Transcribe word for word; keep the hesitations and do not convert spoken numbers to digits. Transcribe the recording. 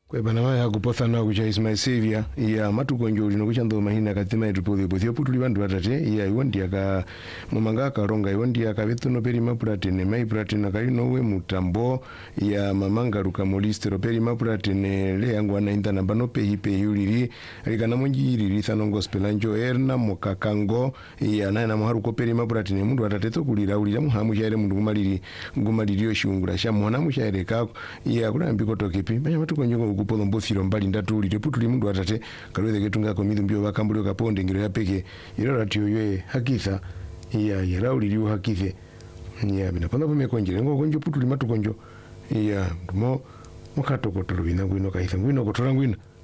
Kwa banama ya kuposa na kucha is my savior ya matukonjo lino kuchando mahina katima etupodhe pothio putuli bandu batate ya iwondi aka mumanga karonga iwondi aka betuno peri mapuratene mai puratene kalino we mutambo ya mamanga ruka molistero peri mapuratene le yangu anainda na bano pehi pehi uliri alikana monjiri risano gospel anjo erna mokakango ya naina muharuko peri mapuratene mundu atateto kulira ulira muhamu shaire mundu kumaliri ngumaliri yo shungura sha mwana mushaire kako ya kulambiko tokepi banya matukonjo kupozo mbofiro mbali ndatu lile putuli mundu atate kalweze ketunga ko midumbio bakambulio kaponde ngiro yapeke ilo ratio ywe hakisa ya ya uli liu hakise ya bina panda pome konjire ngo konjo putuli matukonjo ya mo mukatoko tolubina ngwino kaisa ngwino kotola ngwino